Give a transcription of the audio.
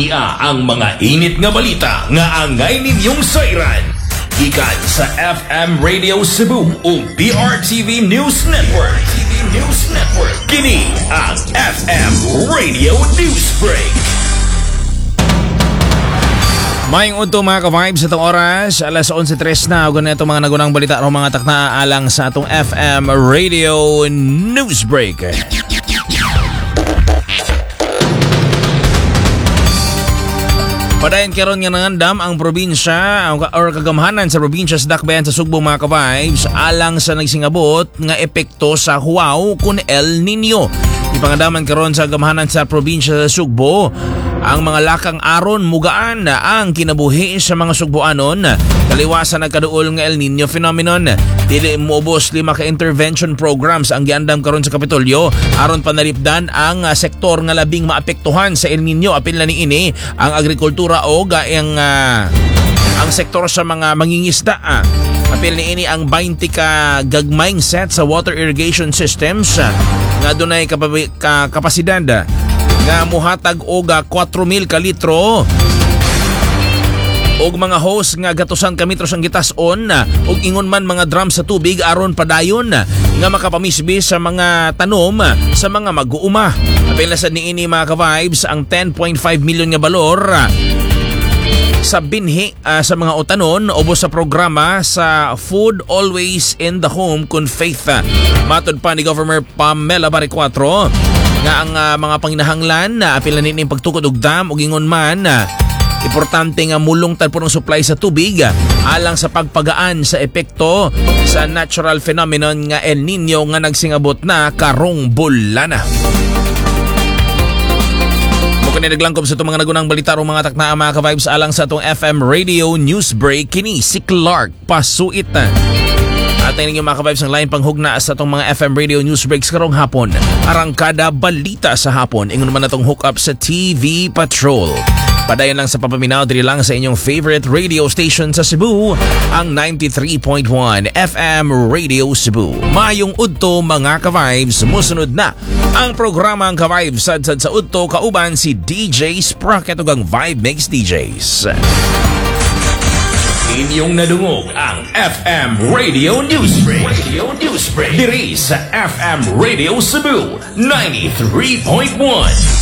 Ania ang mga init nga balita nga angay ninyong sayran. Gikan sa FM Radio Cebu o BRTV News Network. Kini ang FM Radio Newsbreak. Mayong unto mga ka-vibes itong oras, alas 11:03 na. Huwag na itong mga nagunang balita o mga takna alang sa atong FM Radio Newsbreak. Padayon karon nga nangandam ang probinsya or kagamhanan sa probinsya sa Dakbayan sa Sugbo mga ka-vibes alang sa nagsingabot nga epekto sa Huaw kun El Nino. Ipangandaman karon sa kagamhanan sa probinsya sa Sugbo ang mga lakang aron mugaan ang kinabuhi sa mga Sugboanon kaliwasan ang kaduol nga El Nino phenomenon. Dili moubos 5 ka intervention programs ang giandam karon sa Kapitolyo aron panalipdan ang sektor nga labing maapektuhan sa El Nino. Apil na niini ang agrikultura o ang sektor sa mga mangingisda. Apil niini ang 20 ka gagmayng set sa water irrigation systems nga dunay kapasidad nga muhatag og 4,000 ka litro og mga hose nga gatusan ka metros ang gitas-on og ingon man mga drum sa tubig aron padayon nga makapamisbis sa mga tanom sa mga mag-uuma. Apil na sa niini mga ka-vibes ang 10.5 million nga balor sa binhi sa mga utanon ubos sa programa sa Food Always in the Home kun Faith. Matod pa ni Governor Pamela Baricuatro nga ang mga panginahanglan na apil na nining pagtukod og dam ug ingon man importante nga mulong talpo ng supply sa tubig alang sa pagpagaan sa epekto sa natural phenomenon nga El Nino nga nagsingabot na karong bulan. Kung naglangkob sa itong mga nagunang balita o mga takna mga ka-vibes alang sa itong FM Radio Newsbreak, kini si Clark Pasuit. At na ninyo mga ka-vibes ang lain panghugna sa itong mga FM Radio Newsbreaks karong hapon. Arangkada balita sa hapon. Ingon naman na itong hook up sa TV Patrol. Padayon lang sa papaminaw, diri lang sa inyong favorite radio station sa Cebu, ang 93.1 FM Radio Cebu. Mayong udto mga ka-vibes, musunod na ang programang ka-vibes sad-sad sa udto kauban si DJ Sprocket ug ang Vibe Mix DJs. Inyong nadungog ang FM Radio Newsbreak. Diri sa FM Radio Cebu 93.1.